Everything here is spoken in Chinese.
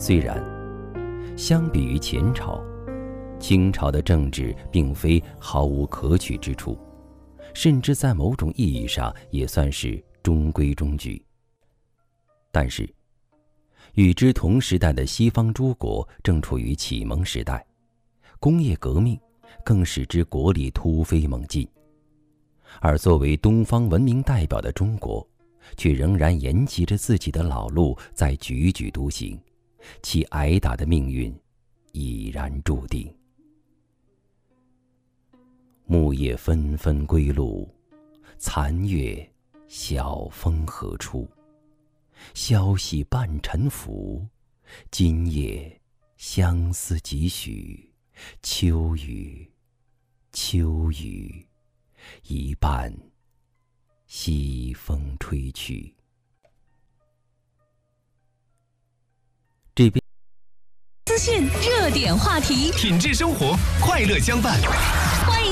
虽然相比于前朝，清朝的政治并非毫无可取之处，甚至在某种意义上也算是中规中矩。但是与之同时代的西方诸国正处于启蒙时代，工业革命更使之国力突飞猛进，而作为东方文明代表的中国，却仍然沿袭着自己的老路在踽踽独行，其挨打的命运已然注定。木叶纷纷归路，残月晓风何处？消息半沉浮，今夜相思几许？秋雨，秋雨，一半西风吹去。这边资讯热点话题， 品质生活，快乐相伴。 欢迎